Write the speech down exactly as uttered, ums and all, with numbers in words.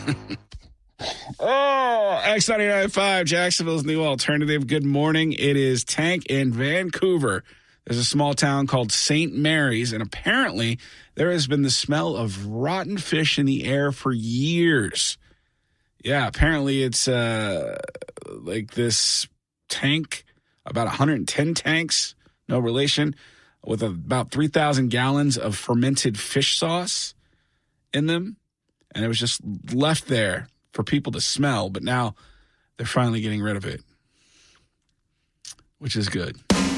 Oh, X ninety-nine point five, Jacksonville's new alternative. Good morning. It is Tank in Vancouver. There's a small town called Saint Mary's, and apparently there has been the smell of rotten fish in the air for years. Yeah, apparently it's uh, like this tank, about one hundred ten tanks, no relation, with about three thousand gallons of fermented fish sauce in them. And it was just left there for people to smell, but now they're finally getting rid of it, which is good.